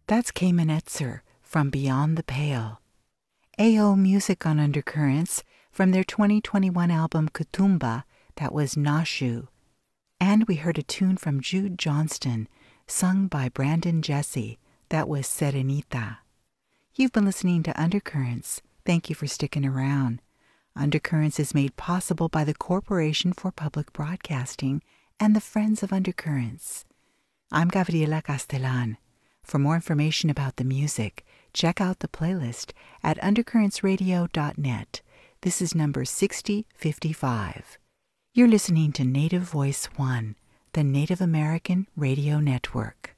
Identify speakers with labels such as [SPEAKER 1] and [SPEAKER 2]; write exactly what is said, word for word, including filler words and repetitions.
[SPEAKER 1] That's Cayman Etzer from Beyond the Pale. A O Music on Undercurrents from their twenty twenty-one album Kutumba, that was Nashu. And we heard a tune from Jude Johnston, sung by Brandon Jesse, that was Serenita. You've been listening to Undercurrents. Thank you for sticking around. Undercurrents is made possible by the Corporation for Public Broadcasting and the Friends of Undercurrents. I'm Gabriela Castellan. For more information about the music, check out the playlist at undercurrents radio dot net. This is number sixty fifty-five. You're listening to Native Voice One, the Native American Radio Network.